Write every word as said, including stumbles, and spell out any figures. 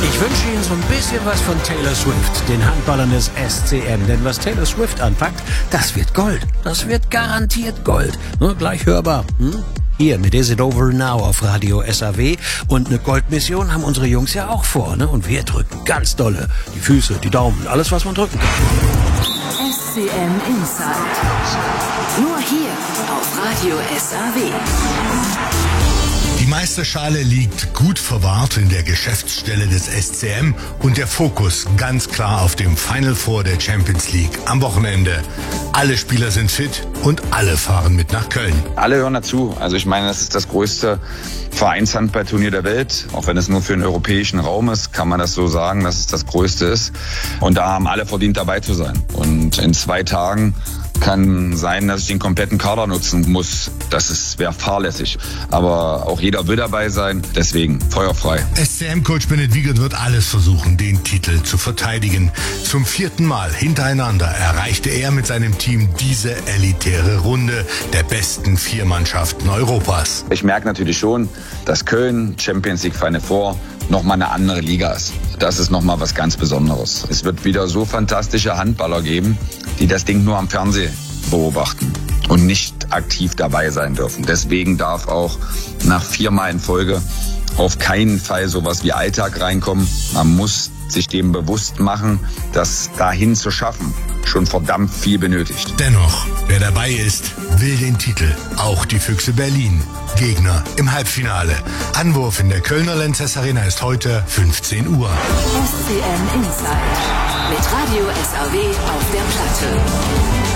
Ich wünsche Ihnen so ein bisschen was von Taylor Swift, den Handballern des S C M. Denn was Taylor Swift anpackt, das wird Gold. Das wird garantiert Gold. Nur gleich hörbar. Hm? Hier mit Is It Over Now auf Radio S A W. Und eine Goldmission haben unsere Jungs ja auch vor. Ne? Und wir drücken ganz dolle. Die Füße, die Daumen, alles was man drücken kann. S C M Inside. Nur hier auf Radio S A W. Die Meisterschale liegt gut verwahrt in der Geschäftsstelle des S C M und der Fokus ganz klar auf dem Final Four der Champions League am Wochenende. Alle Spieler sind fit und alle fahren mit nach Köln. Alle hören dazu. Also ich meine, das ist das größte Vereinshandballturnier der Welt. Auch wenn es nur für den europäischen Raum ist, kann man das so sagen, dass es das größte ist. Und da haben alle verdient, dabei zu sein. Und in zwei Tagen kann sein, dass ich den kompletten Kader nutzen muss. Das wäre fahrlässig. Aber auch jeder will dabei sein. Deswegen feuerfrei. S C M-Coach Bennett Wiegert wird alles versuchen, den Titel zu verteidigen. Zum vierten Mal hintereinander erreichte er mit seinem Team diese elitäre Runde der besten vier Mannschaften Europas. Ich merke natürlich schon, dass Köln, Champions League Final Four, nochmal eine andere Liga ist. Das ist nochmal was ganz Besonderes. Es wird wieder so fantastische Handballer geben, die das Ding nur am Fernsehen beobachten und nicht aktiv dabei sein dürfen. Deswegen darf auch nach viermal in Folge auf keinen Fall sowas wie Alltag reinkommen. Man muss sich dem bewusst machen, dass dahin zu schaffen schon verdammt viel benötigt. Dennoch, wer dabei ist, will den Titel. Auch die Füchse Berlin. Gegner im Halbfinale. Anwurf in der Kölner Lanxess Arena ist heute fünfzehn Uhr. S C M Inside mit Radio S A W auf der Platte.